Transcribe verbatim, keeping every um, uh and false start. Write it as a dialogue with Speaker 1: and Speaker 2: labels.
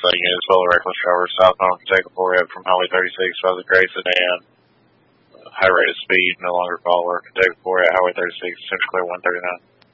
Speaker 1: uh, units full of reckless drivers southbound Kentucky four from Highway thirty-six, south of Grayson, and uh, high rate of speed, no longer follower. Kentucky four at Highway thirty-six, Central Clear one thirty-nine.